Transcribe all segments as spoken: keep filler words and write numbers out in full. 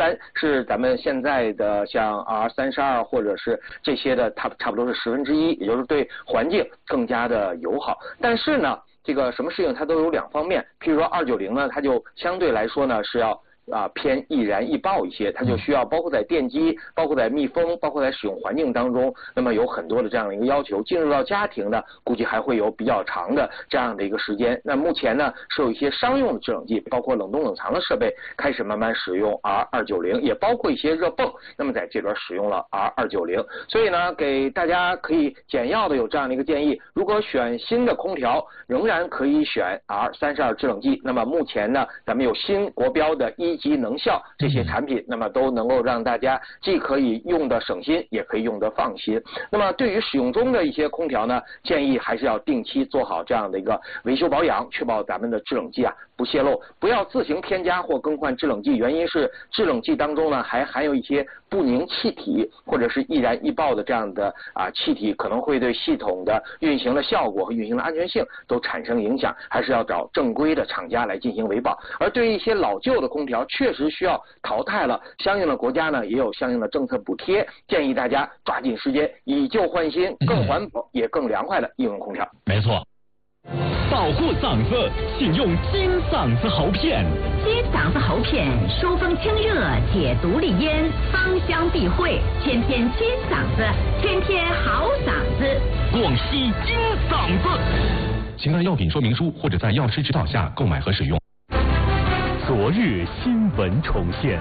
三，是咱们现在的像 R 三十二或者是这些的，它差不多是十分之一，也就是对环境更加的友好。但是呢，这个什么事情它都有两方面，譬如说二九零呢，它就相对来说呢是要啊偏易燃易爆一些，它就需要包括在电机、包括在密封、包括在使用环境当中，那么有很多的这样的一个要求。进入到家庭呢，估计还会有比较长的这样的一个时间。那目前呢，是有一些商用的制冷剂，包括冷冻冷藏的设备开始慢慢使用 R 二九零，也包括一些热泵，那么在这边使用了 R 二九零。所以呢，给大家可以简要的有这样的一个建议：如果选新的空调，仍然可以选 R 三十二制冷剂。那么目前呢，咱们有新国标的一级能效这些产品，那么都能够让大家既可以用的省心，也可以用的放心。那么对于使用中的一些空调呢，建议还是要定期做好这样的一个维修保养，确保咱们的制冷剂啊不泄漏，不要自行添加或更换制冷剂。原因是制冷剂当中呢还含有一些不凝气体或者是易燃易爆的这样的啊气体，可能会对系统的运行的效果和运行的安全性都产生影响，还是要找正规的厂家来进行维保。而对于一些老旧的空调，确实需要淘汰了，相应的国家呢也有相应的政策补贴，建议大家抓紧时间以旧换新，更环保也更凉快的应用空调。 没错。保护嗓子，请用金嗓子喉片。 金嗓子喉片，疏风清热，解毒利咽，芳香避秽，天天金嗓子，天天好嗓子。 广西金嗓子。请按药品说明书或者在药师指导下购买和使用。昨日新闻重现。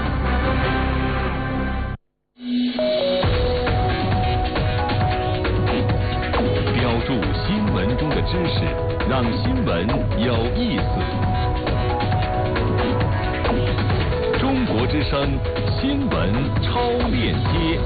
标注新闻中的知识，让新闻有意思。中国之声新闻超链接。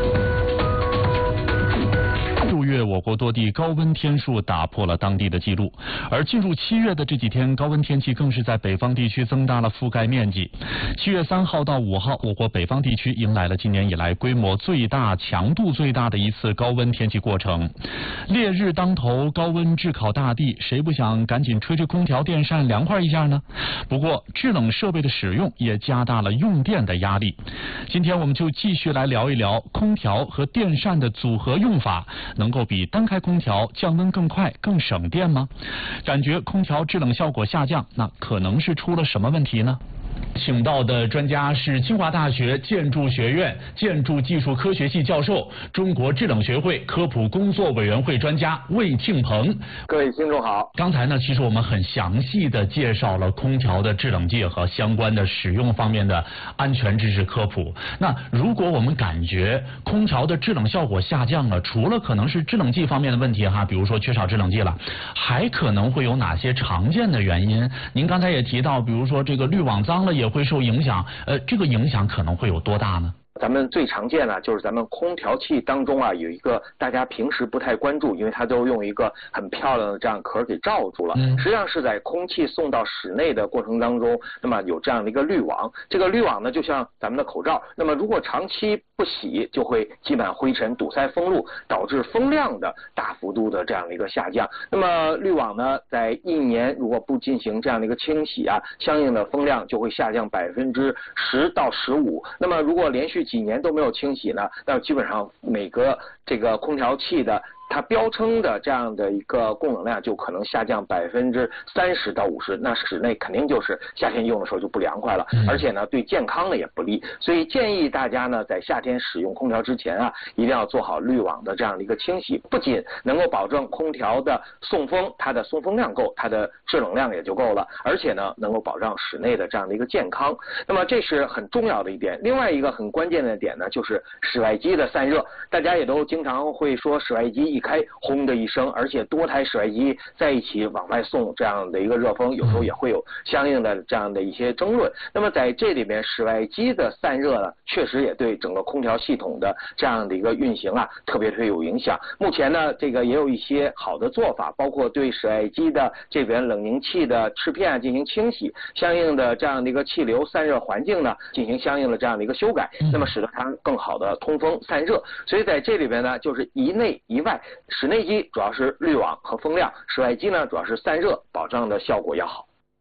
六月，我国多地高温天数打破了当地的记录，而进入七月的这几天，高温天气更是在北方地区增大了覆盖面积。七月三号到五号，我国北方地区迎来了今年以来规模最大、强度最大的一次高温天气过程。烈日当头，高温炙烤大地，谁不想赶紧吹吹空调、电扇凉快一下呢？不过，制冷设备的使用也加大了用电的压力。今天我们就继续来聊一聊空调和电扇的组合用法。能够比单开空调降温更快、更省电吗？感觉空调制冷效果下降，那可能是出了什么问题呢？请到的专家是清华大学建筑学院建筑技术科学系教授、中国制冷学会科普工作委员会专家魏庆鹏。 各位听众好。 刚才呢，其实我们很详细的介绍了空调的制冷剂和相关的使用方面的安全知识科普。那如果我们感觉空调的制冷效果下降了，除了可能是制冷剂方面的问题哈，比如说缺少制冷剂了，还可能会有哪些常见的原因？您刚才也提到，比如说这个滤网脏了也会受影响，呃，这个影响可能会有多大呢？ 咱们最常见的就是咱们空调器当中啊，有一个大家平时不太关注，因为它都用一个很漂亮的这样壳给罩住了。嗯，实际上是在空气送到室内的过程当中，那么有这样的一个滤网。这个滤网呢，就像咱们的口罩，那么如果长期不洗，就会积满灰尘，堵塞风路，导致风量的大幅度的这样的一个下降。那么滤网呢，在一年如果不进行这样的一个清洗啊，相应的风量就会下降百分之十到十五。那么如果连续几年都没有清洗呢，那基本上每个这个空调器的它标称的这样的一个供冷量就可能下降百分之三十到五十，那室内肯定就是夏天用的时候就不凉快了，而且呢对健康呢也不利。所以建议大家呢在夏天使用空调之前啊，一定要做好滤网的这样的一个清洗，不仅能够保证空调的送风，它的送风量够，它的制冷量也就够了，而且呢能够保障室内的这样的一个健康。那么这是很重要的一点。另外一个很关键的点呢，就是室外机的散热。大家也都经常会说室外机一开轰的一声，而且多台室外机在一起往外送这样的一个热风，有时候也会有相应的这样的一些争论。那么在这里面，室外机的散热呢，确实也对整个空调系统的这样的一个运行啊，特别特别有影响。目前呢，这个也有一些好的做法，包括对室外机的这边冷凝器的翅片进行清洗，相应的这样的一个气流散热环境呢，进行相应的这样的一个修改，那么使得它更好的通风散热。所以在这里边呢，就是一内一外，室内机主要是滤网和风量，室外机呢主要是散热，保障的效果要好。